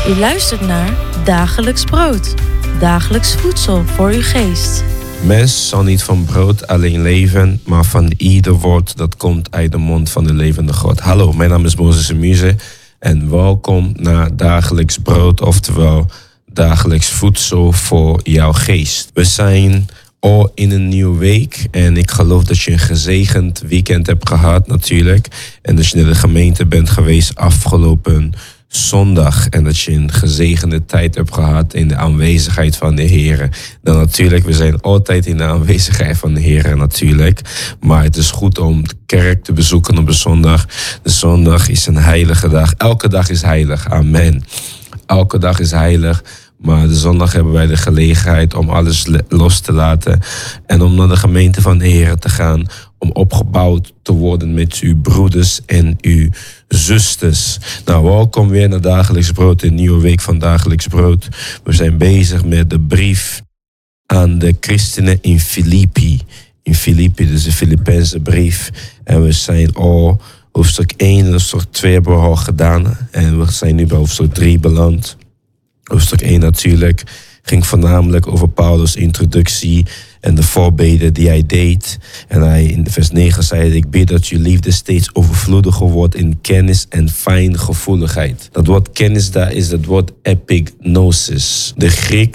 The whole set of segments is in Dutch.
U luistert naar Dagelijks Brood. Dagelijks voedsel voor uw geest. Mens zal niet van brood alleen leven, maar van ieder woord dat komt uit de mond van de levende God. Hallo, mijn naam is Moses Muze en welkom naar Dagelijks Brood, oftewel dagelijks voedsel voor jouw geest. We zijn al in een nieuwe week en ik geloof dat je een gezegend weekend hebt gehad natuurlijk. En dat je naar de gemeente bent geweest afgelopen zondag en dat je een gezegende tijd hebt gehad in de aanwezigheid van de Heer. Dan natuurlijk, we zijn altijd in de aanwezigheid van de Heer natuurlijk. Maar het is goed om de kerk te bezoeken op de zondag. De zondag is een heilige dag. Elke dag is heilig. Amen. Elke dag is heilig. Maar de zondag hebben wij de gelegenheid om alles los te laten. En om naar de gemeente van de Heer te gaan. Om opgebouwd te worden met uw broeders en uw zusters. Nou, welkom weer naar Dagelijks Brood. Een nieuwe week van Dagelijks Brood. We zijn bezig met de brief aan de christenen in Filippi. In Filippi, dus de Filipijnse brief. En we zijn al hoofdstuk 1 en hoofdstuk 2 hebben we al gedaan. En we zijn nu bij hoofdstuk 3 beland. Hoofdstuk 1 natuurlijk ging voornamelijk over Paulus' introductie en de voorbeden die hij deed. En hij in vers 9 zei: ik bid dat je liefde steeds overvloediger wordt in kennis en fijngevoeligheid. Dat woord kennis daar is het woord epignosis. De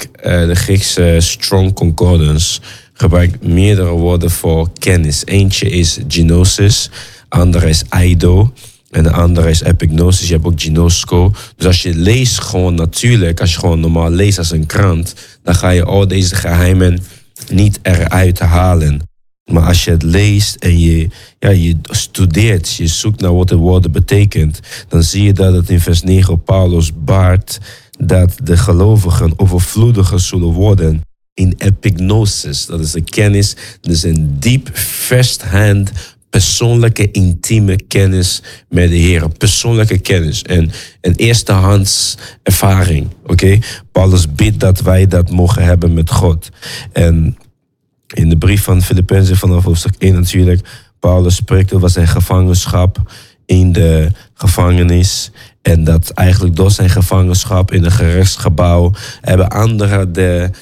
Griekse Strong Concordance gebruikt meerdere woorden voor kennis. Eentje is gnosis, andere is eido. En de andere is epignosis, je hebt ook ginosko. Dus als je leest gewoon natuurlijk, als je gewoon normaal leest als een krant, dan ga je al deze geheimen niet eruit halen. Maar als je het leest en je studeert, je zoekt naar wat de woorden betekent, dan zie je dat het in vers 9 Paulus baart dat de gelovigen overvloediger zullen worden in epignosis. Dat is de kennis, dat is een diep firsthand persoonlijke, intieme kennis met de Heer. Persoonlijke kennis en een eerstehands ervaring. Oké? Paulus bidt dat wij dat mogen hebben met God. En in de brief van Filippenzen vanaf hoofdstuk 1 natuurlijk, Paulus spreekt over zijn gevangenschap in de gevangenis. En dat eigenlijk door zijn gevangenschap in een gerechtsgebouw hebben anderen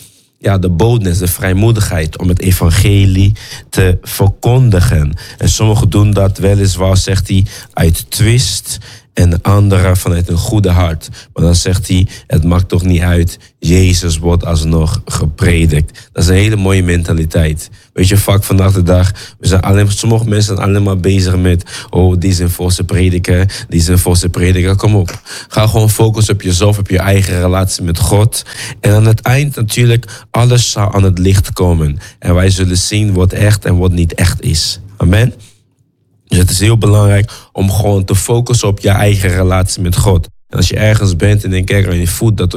de boldness, de vrijmoedigheid om het evangelie te verkondigen. En sommigen doen dat weliswaar, zegt hij, uit twist en de anderen vanuit een goede hart. Maar dan zegt hij, het maakt toch niet uit, Jezus wordt alsnog gepredikt. Dat is een hele mooie mentaliteit. Weet je, vaak vandaag de dag, sommige mensen zijn alleen maar bezig met, die is een valse prediker, die is een valse prediker. Kom op, ga gewoon focussen op jezelf, op je eigen relatie met God. En aan het eind natuurlijk, alles zal aan het licht komen. En wij zullen zien wat echt en wat niet echt is. Amen. Dus het is heel belangrijk om gewoon te focussen op je eigen relatie met God. En als je ergens bent en denkt, en je voelt dat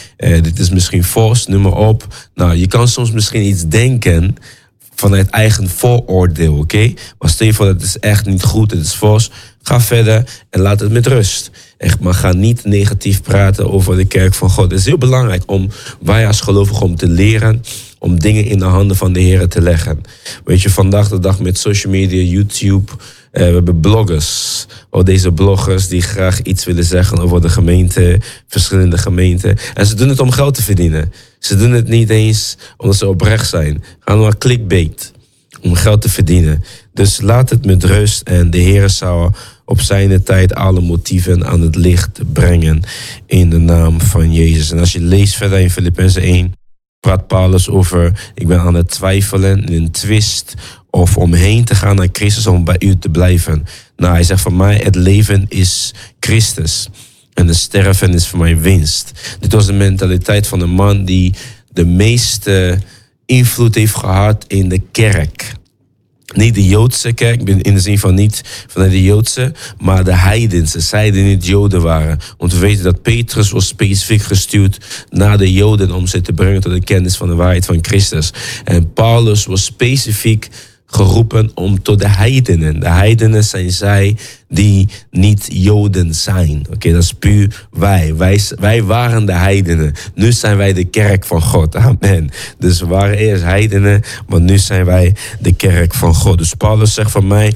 dit is misschien vals, noem maar op. Nou, je kan soms misschien iets denken vanuit eigen vooroordeel, oké? Maar stel je voor, dat is echt niet goed, het is vals. Ga verder en laat het met rust. Echt, maar ga niet negatief praten over de kerk van God. Het is heel belangrijk om wij als gelovigen om te leren om dingen in de handen van de Heer te leggen. Weet je, vandaag de dag met social media, YouTube, we hebben bloggers. Deze bloggers die graag iets willen zeggen over de gemeente, verschillende gemeenten. En ze doen het om geld te verdienen. Ze doen het niet eens omdat ze oprecht zijn. Gaan maar clickbait om geld te verdienen. Dus laat het met rust en de Heer zal op zijn tijd alle motieven aan het licht brengen in de naam van Jezus. En als je leest verder in Filippenzen 1, praat Paulus over, ik ben aan het twijfelen in een twist of omheen te gaan naar Christus om bij u te blijven. Nou, hij zegt, voor mij het leven is Christus en de sterven is voor mij winst. Dit was de mentaliteit van een man die de meeste invloed heeft gehad in de kerk. Niet de Joodse kerk, in de zin van niet vanuit de Joodse, maar de heidense. Zij die niet Joden waren. Want we weten dat Petrus was specifiek gestuurd naar de Joden om ze te brengen tot de kennis van de waarheid van Christus. En Paulus was specifiek geroepen om tot de heidenen. De heidenen zijn zij die niet Joden zijn. Oké, dat is puur wij. Wij waren de heidenen. Nu zijn wij de kerk van God. Amen. Dus we waren eerst heidenen, maar nu zijn wij de kerk van God. Dus Paulus zegt van mij,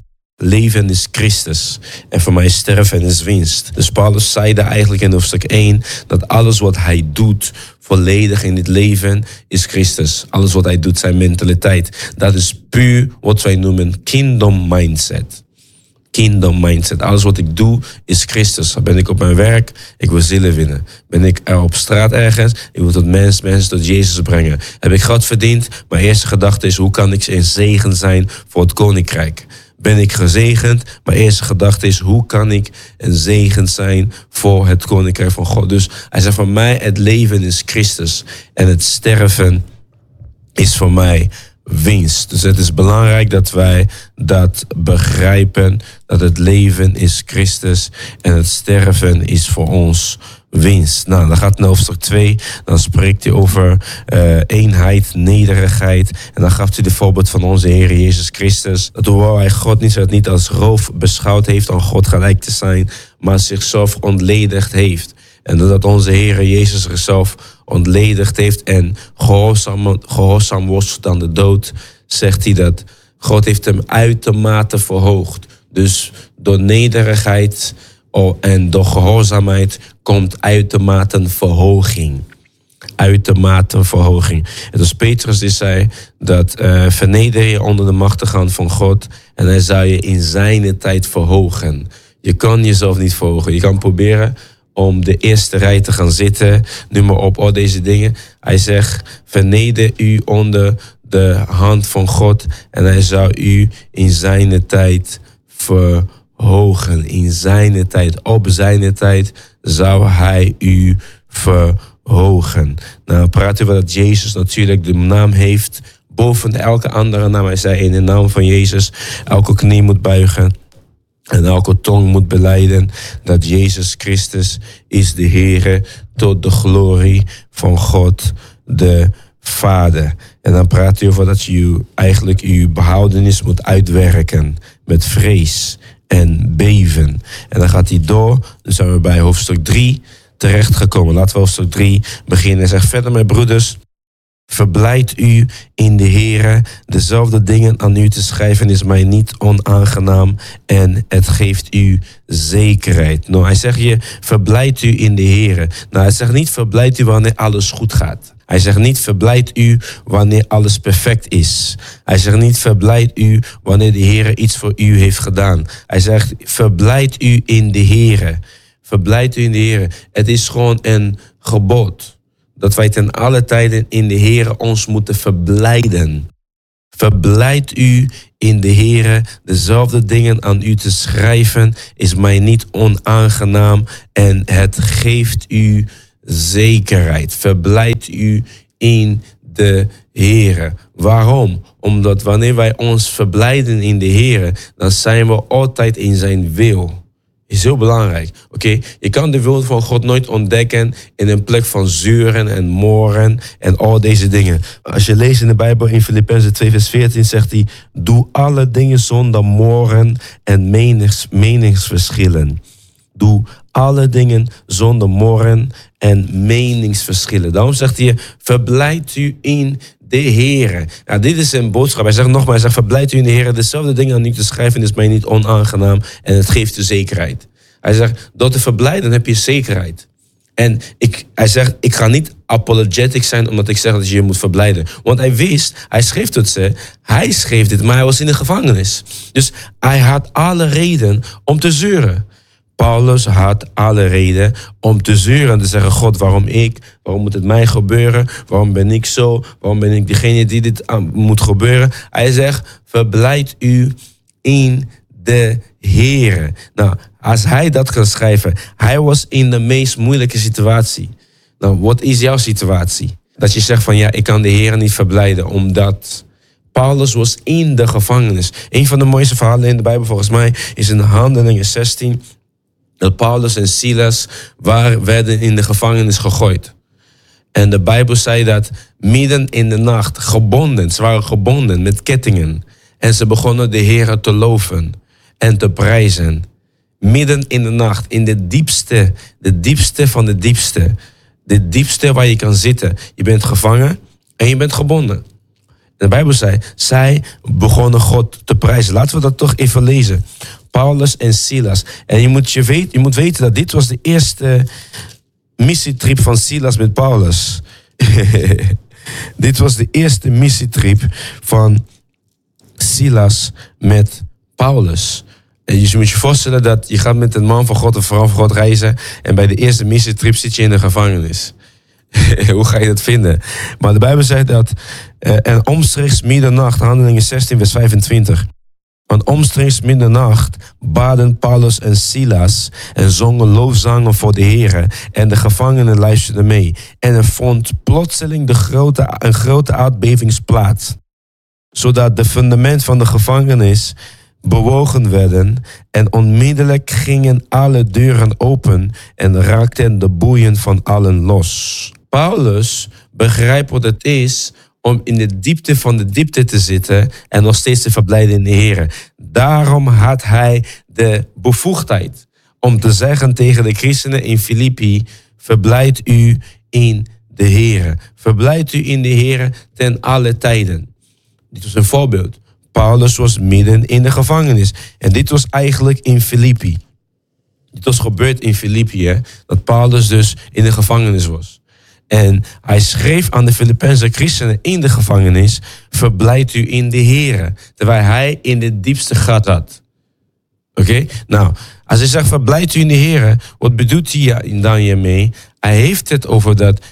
leven is Christus. En voor mij sterven is winst. Dus Paulus zei daar eigenlijk in hoofdstuk 1... dat alles wat hij doet volledig in dit leven is Christus. Alles wat hij doet, zijn mentaliteit. Dat is puur wat wij noemen kingdom mindset. Kingdom mindset. Alles wat ik doe is Christus. Ben ik op mijn werk, ik wil zielen winnen. Ben ik op straat ergens, ik wil tot mensen tot Jezus brengen. Heb ik geld verdiend? Mijn eerste gedachte is, hoe kan ik een zegen zijn voor het koninkrijk? Ben ik gezegend? Mijn eerste gedachte is, hoe kan ik een zegen zijn voor het koninkrijk van God? Dus hij zegt, voor mij het leven is Christus en het sterven is voor mij winst. Dus het is belangrijk dat wij dat begrijpen, dat het leven is Christus en het sterven is voor ons winst. Nou, dan gaat naar hoofdstuk 2. Dan spreekt hij over eenheid, nederigheid. En dan gaf hij de voorbeeld van onze Heer Jezus Christus. Dat hoewel hij God niet als roof beschouwd heeft om God gelijk te zijn, maar zichzelf ontledigd heeft. En doordat onze Heer Jezus zichzelf ontledigd heeft en gehoorzaam was tot aan de dood, zegt hij dat God heeft hem uitermate verhoogd. Dus door nederigheid en door gehoorzaamheid komt uitermate verhoging. Uitermate verhoging. Het was Petrus die zei dat verneder je onder de machtige hand van God en hij zou je in zijn tijd verhogen. Je kan jezelf niet verhogen. Je kan proberen om de eerste rij te gaan zitten, noem maar op, al deze dingen. Hij zegt, verneder u onder de hand van God en hij zou u in zijn tijd verhogen. In zijn tijd, op zijn tijd zou hij u verhogen. Nou, praten we dat Jezus natuurlijk de naam heeft boven elke andere naam. Hij zei, in de naam van Jezus, elke knie moet buigen en elke tong moet belijden dat Jezus Christus is de Heere tot de glorie van God de Vader. En dan praat hij over dat je eigenlijk je behoudenis moet uitwerken met vrees en beven. En dan gaat hij door. Dan zijn we bij hoofdstuk 3 terechtgekomen. Laten we hoofdstuk 3 beginnen. Hij zegt verder, mijn broeders, verblijd u in de Heere. Dezelfde dingen aan u te schrijven is mij niet onaangenaam en het geeft u zekerheid. Nou, hij zegt je, verblijd u in de Heere. Nou, hij zegt niet verblijd u wanneer alles goed gaat. Hij zegt niet verblijd u wanneer alles perfect is. Hij zegt niet verblijd u wanneer de Heere iets voor u heeft gedaan. Hij zegt verblijd u in de Heere. Verblijd u in de Heere. Het is gewoon een gebod dat wij ten alle tijden in de Heere ons moeten verblijden. Verblijd u in de Heere. Dezelfde dingen aan u te schrijven is mij niet onaangenaam en het geeft u zekerheid. Verblijd u in de Heere. Waarom? Omdat wanneer wij ons verblijden in de Heere, dan zijn we altijd in zijn wil. Is heel belangrijk. Oké? Je kan de wil van God nooit ontdekken in een plek van zeuren en moren en al deze dingen. Als je leest in de Bijbel in Filippenzen 2 vers 14 zegt hij, doe alle dingen zonder moren en meningsverschillen. Doe alle dingen zonder morren en meningsverschillen. Daarom zegt hij, verblijd u in de Heere. Nou, dit is een boodschap. Hij zegt nogmaals, hij zegt, verblijd u in de Heere. Dezelfde dingen aan u te schrijven is mij niet onaangenaam en het geeft u zekerheid. Hij zegt, door te verblijden heb je zekerheid. En hij zegt, ik ga niet apologetic zijn omdat ik zeg dat je je moet verblijden. Want hij wist, hij schreef het ze, hij schreef dit, maar hij was in de gevangenis. Dus hij had alle reden om te zeuren. Paulus had alle reden om te zeuren en te zeggen, God, waarom ik? Waarom moet het mij gebeuren? Waarom ben ik zo? Waarom ben ik degene die dit moet gebeuren? Hij zegt, verblijd u in de Heere. Nou, als hij dat kan schrijven, hij was in de meest moeilijke situatie. Nou, wat is jouw situatie? Dat je zegt van, ja, ik kan de Heere niet verblijden, omdat Paulus was in de gevangenis. Een van de mooiste verhalen in de Bijbel volgens mij is in Handelingen 16... dat Paulus en Silas werden in de gevangenis gegooid. En de Bijbel zei dat midden in de nacht gebonden, ze waren gebonden met kettingen. En ze begonnen de Heere te loven en te prijzen. Midden in de nacht, in de diepste van de diepste. De diepste waar je kan zitten. Je bent gevangen en je bent gebonden. de Bijbel zei, zij begonnen God te prijzen. Laten we dat toch even lezen. Paulus en Silas. En je moet weten dat dit was de eerste missietrip van Silas met Paulus. Dit was de eerste missietrip van Silas met Paulus. En je moet je voorstellen dat je gaat met een man van God, een vrouw van God reizen. En bij de eerste missietrip zit je in de gevangenis. Hoe ga je dat vinden? Maar de Bijbel zegt dat en omstreeks middernacht, Handelingen 16 vers 25. Want omstreeks middernacht baden Paulus en Silas en zongen loofzangen voor de Heere. En de gevangenen luisterden mee. En er vond plotseling een grote aardbeving plaats. Zodat de fundament van de gevangenis bewogen werden. En onmiddellijk gingen alle deuren open en raakten de boeien van allen los. Paulus begrijpt wat het is om in de diepte van de diepte te zitten en nog steeds te verblijden in de Heer. Daarom had hij de bevoegdheid om te zeggen tegen de christenen in Filippi, verblijd u in de Heer. Verblijd u in de Heer ten alle tijden. Dit was een voorbeeld. Paulus was midden in de gevangenis. En dit was eigenlijk in Filippi. Dit was gebeurd in Filippi, dat Paulus dus in de gevangenis was. En hij schreef aan de Filipijnse christenen in de gevangenis, verblijd u in de Heer. Terwijl hij in de diepste gat zat. Oké? Nou, als hij zegt verblijd u in de Heer, wat bedoelt hij dan hiermee? Hij heeft het over dat,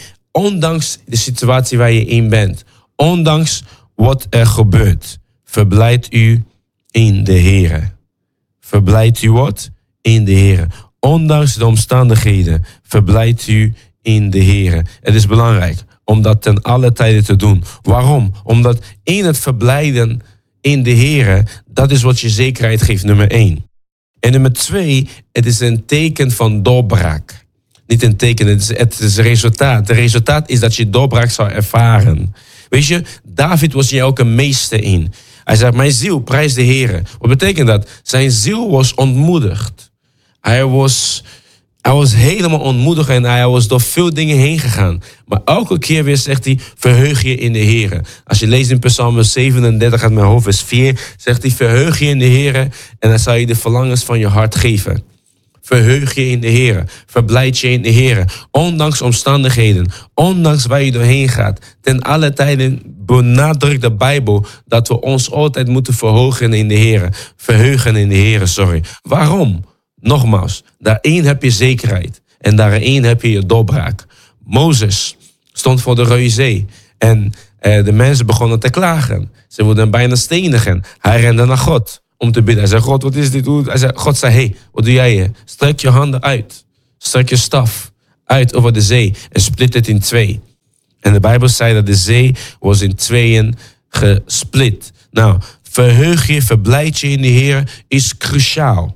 ondanks de situatie waar je in bent, ondanks wat er gebeurt, verblijd u in de Heer. Verblijd u wat? In de Heer. Ondanks de omstandigheden, verblijd u in de Heer. Het is belangrijk om dat ten alle tijden te doen. Waarom? Omdat in het verblijden in de Heer, dat is wat je zekerheid geeft, nummer 1. En nummer 2, het is een teken van doorbraak. Niet een teken, het is een resultaat. Het resultaat is dat je doorbraak zal ervaren. Weet je, David was hier ook een meester in. Hij zei, mijn ziel, prijs de Heer. Wat betekent dat? Zijn ziel was ontmoedigd. Hij was helemaal ontmoedigd en hij was door veel dingen heen gegaan. Maar elke keer weer zegt hij, verheug je in de Heer. Als je leest in Psalm 37 uit mijn hoofd, vers 4, zegt hij, verheug je in de Heer en dan zal je de verlangens van je hart geven. Verheug je in de Heer. Verblijd je in de Heer. Ondanks omstandigheden. Ondanks waar je doorheen gaat. Ten alle tijden benadrukt de Bijbel dat we ons altijd moeten verheugen in de Heer. Verheugen in de Heer, sorry. Waarom? Nogmaals, daarin heb je zekerheid. En daarin heb je je doorbraak. Mozes stond voor de Rode Zee. En de mensen begonnen te klagen. Ze wilden hem bijna stenigen. Hij rende naar God om te bidden. Hij zei, God, wat is dit? God zei, wat doe jij hier? Strek je handen uit. Strek je staf uit over de zee en split het in 2. En de Bijbel zei dat de zee was in 2 gesplit. Nou, verheug je, verblijd je in de Heer is cruciaal.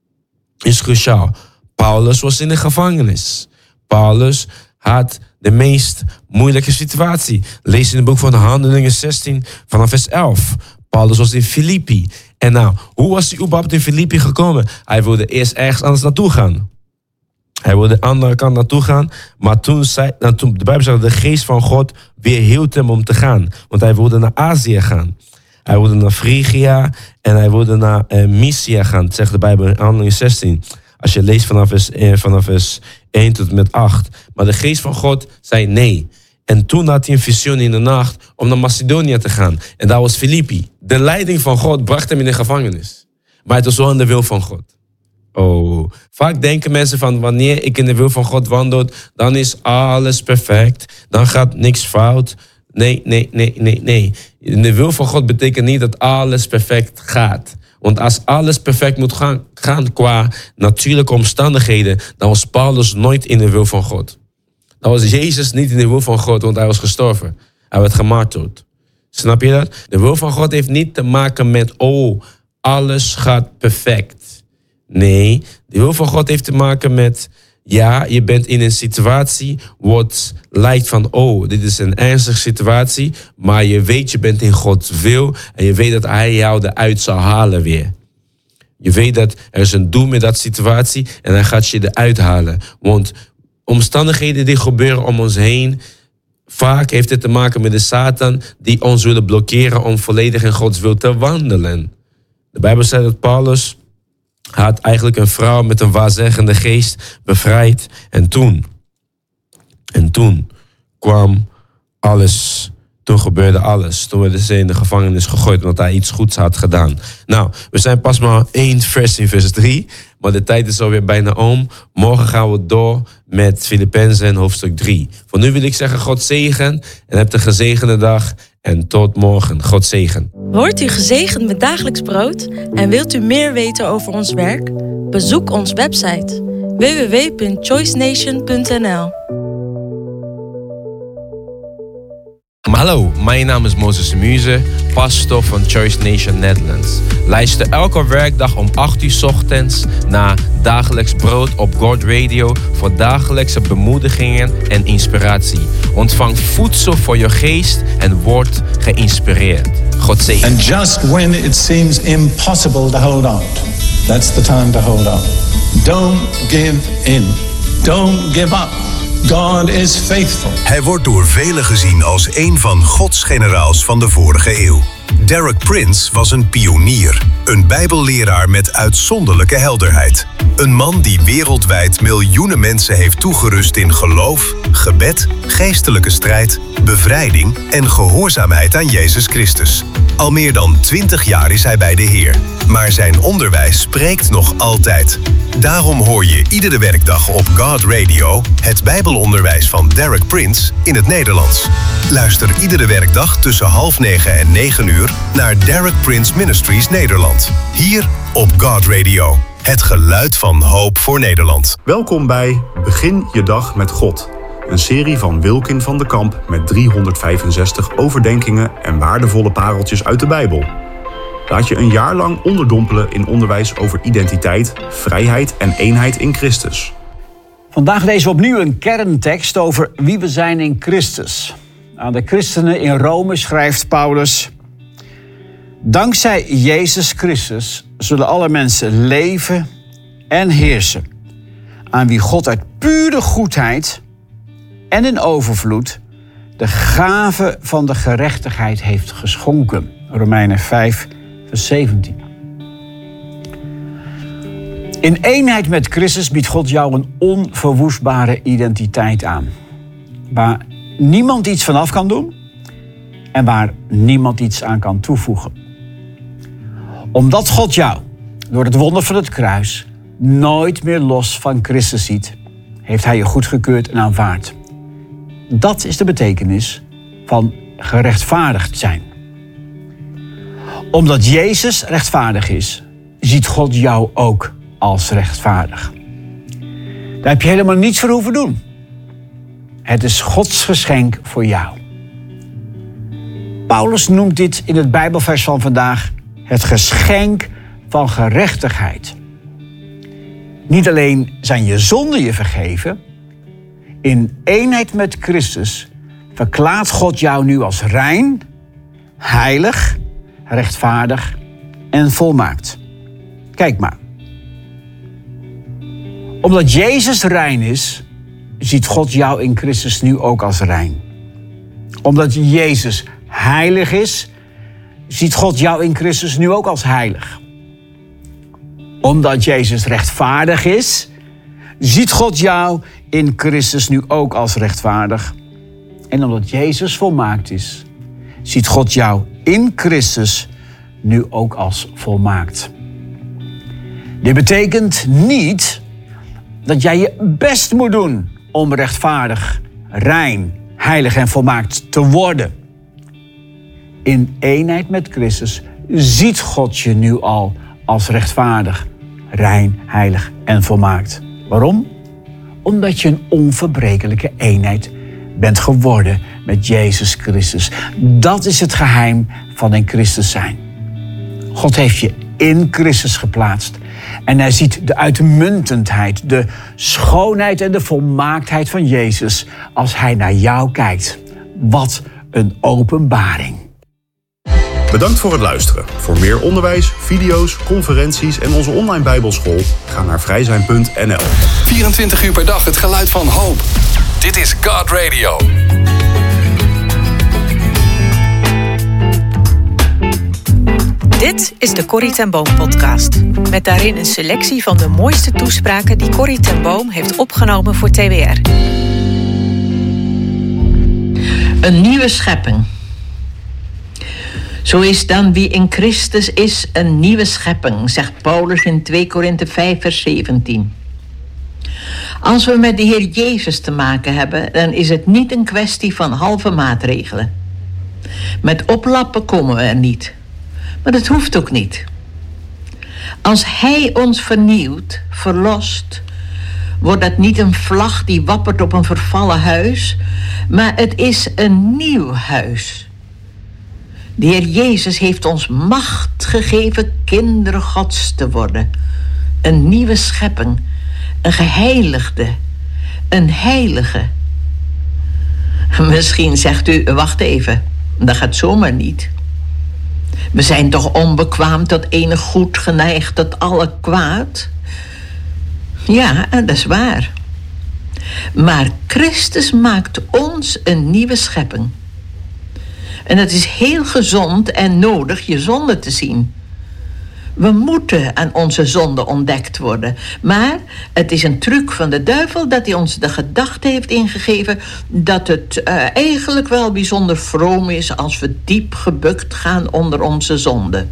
Is cruciaal. Paulus was in de gevangenis. Paulus had de meest moeilijke situatie. Lees in het boek van de Handelingen 16 vanaf vers 11. Paulus was in Filippi. En nou, hoe was hij überhaupt in Filippi gekomen? Hij wilde eerst ergens anders naartoe gaan. Hij wilde de andere kant naartoe gaan. Maar toen de Bijbel zegt dat de geest van God weerhield hem om te gaan. Want hij wilde naar Azië gaan. Hij wilde naar Phrygia en hij wilde naar Mysia gaan. Dat zegt de Bijbel in Handelingen 16. Als je leest vanaf vers 1 tot en met 8. Maar de geest van God zei nee. En toen had hij een visioen in de nacht om naar Macedonië te gaan. En dat was Filippi. De leiding van God bracht hem in de gevangenis. Maar het was wel in de wil van God. Oh, vaak denken mensen van wanneer ik in de wil van God wandel, dan is alles perfect. Dan gaat niks fout. Nee. In de wil van God betekent niet dat alles perfect gaat. Want als alles perfect moet gaan qua natuurlijke omstandigheden, dan was Paulus nooit in de wil van God. Dan was Jezus niet in de wil van God, want hij was gestorven. Hij werd gemarteld. Snap je dat? De wil van God heeft niet te maken met, alles gaat perfect. Nee, de wil van God heeft te maken met, ja, je bent in een situatie wat lijkt van, dit is een ernstige situatie, maar je weet, je bent in Gods wil en je weet dat hij jou eruit zal halen weer. Je weet dat er is een doel met dat situatie en hij gaat je eruit halen. Want omstandigheden die gebeuren om ons heen, vaak heeft het te maken met de Satan die ons willen blokkeren om volledig in Gods wil te wandelen. De Bijbel zegt dat Paulus had eigenlijk een vrouw met een waarzeggende geest bevrijd. En toen kwam alles. Toen gebeurde alles. Toen werden ze in de gevangenis gegooid omdat hij iets goeds had gedaan. Nou, we zijn pas maar 1 vers in vers 3. Maar de tijd is alweer bijna om. Morgen gaan we door met Filippenzen hoofdstuk 3. Voor nu wil ik zeggen God zegen. En heb een gezegende dag. En tot morgen. God zegen. Wordt u gezegend met dagelijks brood? En wilt u meer weten over ons werk? Bezoek onze website www.choicenation.nl. Hallo, mijn naam is Moses Semuse, pastor van Choice Nation Netherlands. Luister elke werkdag om 8 uur 's ochtends naar Dagelijks Brood op God Radio voor dagelijkse bemoedigingen en inspiratie. Ontvang voedsel voor je geest en word geïnspireerd. God zegen. And just when it seems impossible to hold on, that's the time to hold on. Don't give in. Don't give up. God is faithful. Hij wordt door velen gezien als een van Gods generaals van de vorige eeuw. Derek Prince was een pionier, een bijbelleraar met uitzonderlijke helderheid. Een man die wereldwijd miljoenen mensen heeft toegerust in geloof, gebed, geestelijke strijd, bevrijding en gehoorzaamheid aan Jezus Christus. Al meer dan 20 jaar is hij bij de Heer. Maar zijn onderwijs spreekt nog altijd. Daarom hoor je iedere werkdag op God Radio het Bijbelonderwijs van Derek Prince in het Nederlands. Luister iedere werkdag tussen 8:30 en 9 uur naar Derek Prince Ministries Nederland. Hier op God Radio. Het geluid van hoop voor Nederland. Welkom bij Begin je dag met God. Een serie van Wilkin van de Kamp met 365 overdenkingen en waardevolle pareltjes uit de Bijbel. Laat je een jaar lang onderdompelen in onderwijs over identiteit, vrijheid en eenheid in Christus. Vandaag lezen we opnieuw een kerntekst over wie we zijn in Christus. Aan de christenen in Rome schrijft Paulus: dankzij Jezus Christus zullen alle mensen leven en heersen, aan wie God uit pure goedheid en in overvloed de gave van de gerechtigheid heeft geschonken. Romeinen 5, vers 17. In eenheid met Christus biedt God jou een onverwoestbare identiteit aan, waar niemand iets vanaf kan doen en waar niemand iets aan kan toevoegen. Omdat God jou door het wonder van het kruis nooit meer los van Christus ziet, heeft hij je goedgekeurd en aanvaard. Dat is de betekenis van gerechtvaardigd zijn. Omdat Jezus rechtvaardig is, ziet God jou ook als rechtvaardig. Daar heb je helemaal niets voor hoeven doen. Het is Gods geschenk voor jou. Paulus noemt dit in het Bijbelvers van vandaag het geschenk van gerechtigheid. Niet alleen zijn je zonden je vergeven, in eenheid met Christus verklaart God jou nu als rein, heilig, rechtvaardig en volmaakt. Kijk maar. Omdat Jezus rein is, ziet God jou in Christus nu ook als rein. Omdat Jezus heilig is, ziet God jou in Christus nu ook als heilig. Omdat Jezus rechtvaardig is, ziet God jou in Christus nu ook als rechtvaardig. En omdat Jezus volmaakt is, ziet God jou in Christus nu ook als volmaakt. Dit betekent niet dat jij je best moet doen om rechtvaardig, rein, heilig en volmaakt te worden. In eenheid met Christus ziet God je nu al als rechtvaardig, rein, heilig en volmaakt. Waarom? Omdat je een onverbrekelijke eenheid bent geworden met Jezus Christus. Dat is het geheim van in Christus zijn. God heeft je in Christus geplaatst. En hij ziet de uitmuntendheid, de schoonheid en de volmaaktheid van Jezus als hij naar jou kijkt. Wat een openbaring. Bedankt voor het luisteren. Voor meer onderwijs, video's, conferenties en onze online Bijbelschool ga naar vrijzijn.nl. 24 uur per dag het geluid van hoop. Dit is God Radio. Dit is de Corrie ten Boom podcast. Met daarin een selectie van de mooiste toespraken die Corrie ten Boom heeft opgenomen voor TWR. Een nieuwe schepping. Zo is dan wie in Christus is een nieuwe schepping, zegt Paulus in 2 Korinthe 5 vers 17. Als we met de Heer Jezus te maken hebben, dan is het niet een kwestie van halve maatregelen. Met oplappen komen we er niet. Maar dat hoeft ook niet. Als Hij ons vernieuwt, verlost, wordt dat niet een vlag die wappert op een vervallen huis, maar het is een nieuw huis. De Heer Jezus heeft ons macht gegeven kinderen Gods te worden. Een nieuwe schepping, een geheiligde, een heilige. Misschien zegt u, wacht even, dat gaat zomaar niet. We zijn toch onbekwaam tot enig goed, geneigd tot alle kwaad? Ja, dat is waar. Maar Christus maakt ons een nieuwe schepping. En het is heel gezond en nodig je zonde te zien. We moeten aan onze zonde ontdekt worden. Maar het is een truc van de duivel dat hij ons de gedachte heeft ingegeven dat het eigenlijk wel bijzonder vroom is als we diep gebukt gaan onder onze zonde.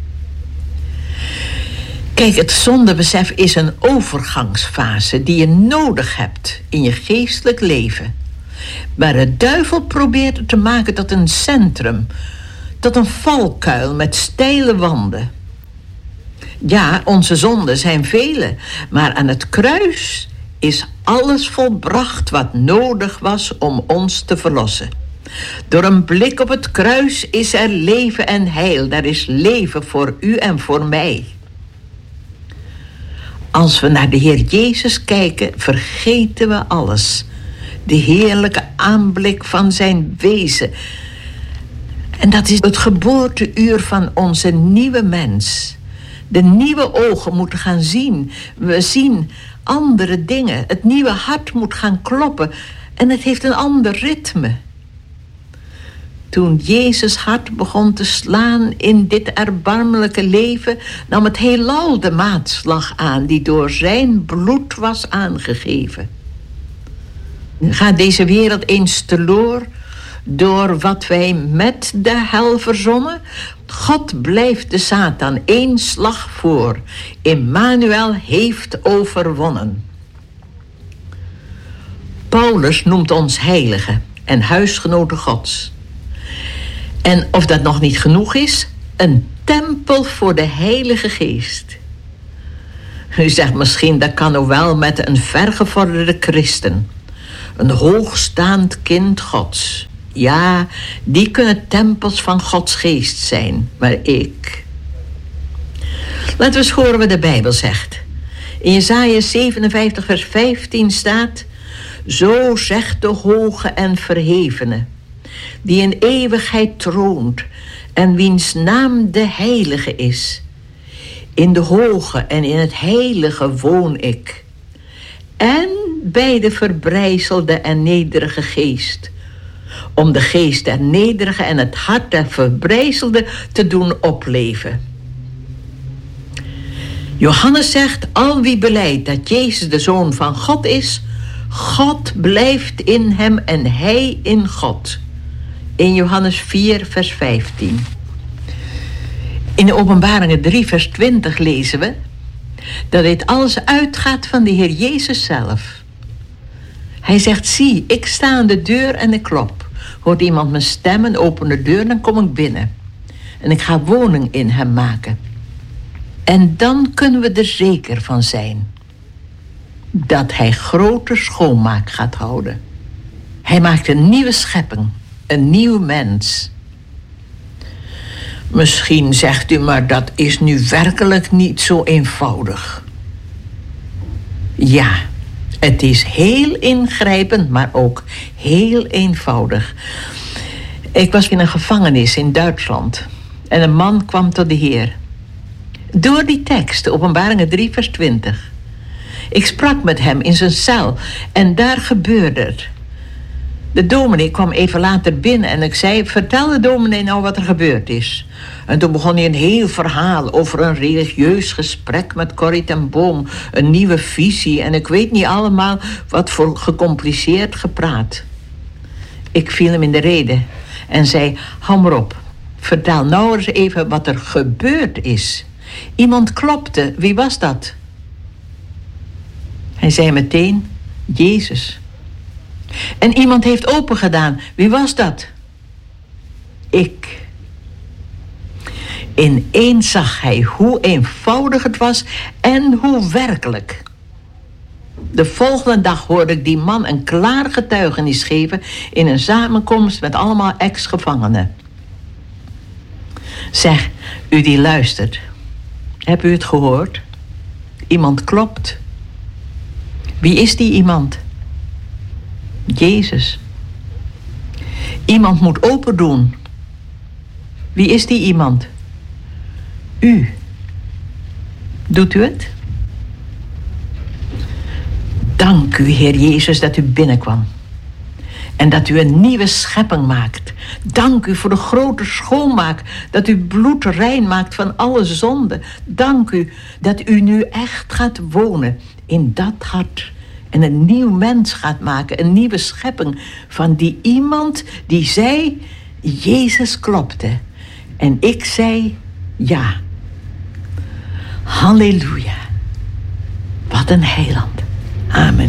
Kijk, het zondebesef is een overgangsfase die je nodig hebt in je geestelijk leven. Maar de duivel probeert het te maken tot een centrum, tot een valkuil met steile wanden. Ja, onze zonden zijn vele, maar aan het kruis is alles volbracht wat nodig was om ons te verlossen. Door een blik op het kruis is er leven en heil. Daar is leven voor u en voor mij. Als we naar de Heer Jezus kijken, vergeten we alles. De heerlijke aanblik van zijn wezen. En dat is het geboorteuur van onze nieuwe mens. De nieuwe ogen moeten gaan zien. We zien andere dingen. Het nieuwe hart moet gaan kloppen. En het heeft een ander ritme. Toen Jezus' hart begon te slaan in dit erbarmelijke leven, nam het heelal de maatslag aan die door zijn bloed was aangegeven. Gaat deze wereld eens teloor door wat wij met de hel verzonnen? God blijft de Satan één slag voor. Immanuel heeft overwonnen. Paulus noemt ons heiligen en huisgenoten Gods. En of dat nog niet genoeg is, een tempel voor de Heilige Geest. U zegt misschien, dat kan nog wel met een vergevorderde christen. Een hoogstaand kind Gods. Ja, die kunnen tempels van Gods geest zijn, maar ik. Laten we eens horen wat de Bijbel zegt. In Jesaja 57 vers 15 staat: zo zegt de hoge en verhevene, die in eeuwigheid troont en wiens naam de heilige is. In de hoge en in het heilige woon ik. En bij de verbrijzelde en nederige geest, om de geest der nederige en het hart der verbrijzelde te doen opleven. Johannes zegt, al wie belijdt dat Jezus de Zoon van God is, God blijft in hem en hij in God. In Johannes 4 vers 15. In de Openbaringen 3 vers 20 lezen we dat dit alles uitgaat van de Heer Jezus zelf. Hij zegt, zie, ik sta aan de deur en ik klop. Hoort iemand mijn stem en open de deur, dan kom ik binnen. En ik ga woning in hem maken. En dan kunnen we er zeker van zijn dat hij grote schoonmaak gaat houden. Hij maakt een nieuwe schepping, een nieuw mens. Misschien zegt u, maar dat is nu werkelijk niet zo eenvoudig. Ja, het is heel ingrijpend, maar ook heel eenvoudig. Ik was in een gevangenis in Duitsland en een man kwam tot de Heer. Door die tekst, Openbaringen 3 vers 20. Ik sprak met hem in zijn cel en daar gebeurde het. De dominee kwam even later binnen en ik zei... vertel de dominee nou wat er gebeurd is. En toen begon hij een heel verhaal over een religieus gesprek met Corrie ten Boom. Een nieuwe visie en ik weet niet allemaal wat voor gecompliceerd gepraat. Ik viel hem in de rede en zei, hou maar op. Vertel nou eens even wat er gebeurd is. Iemand klopte, wie was dat? Hij zei meteen, Jezus. En iemand heeft opengedaan. Wie was dat? Ik. Ineens zag hij hoe eenvoudig het was en hoe werkelijk. De volgende dag hoorde ik die man een klaar getuigenis geven in een samenkomst met allemaal ex-gevangenen. Zeg, u die luistert. Hebt u het gehoord? Iemand klopt. Wie is die iemand? Jezus. Iemand moet open doen. Wie is die iemand? U. Doet u het? Dank u, Heer Jezus, dat u binnenkwam. En dat u een nieuwe schepping maakt. Dank u voor de grote schoonmaak. Dat u bloed rein maakt van alle zonde. Dank u dat u nu echt gaat wonen in dat hart. En een nieuw mens gaat maken. Een nieuwe schepping van die iemand die zei... Jezus klopte. En ik zei ja. Halleluja. Wat een heiland. Amen.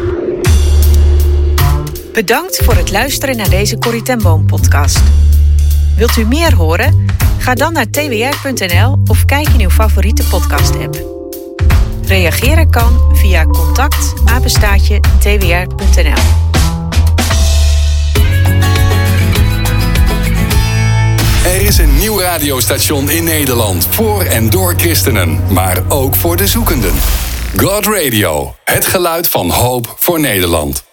Bedankt voor het luisteren naar deze Corrie ten Boom podcast. Wilt u meer horen? Ga dan naar twr.nl of kijk in uw favoriete podcast-app. Reageren kan via contact@twr.nl. Er is een nieuw radiostation in Nederland voor en door christenen, maar ook voor de zoekenden. God Radio, het geluid van hoop voor Nederland.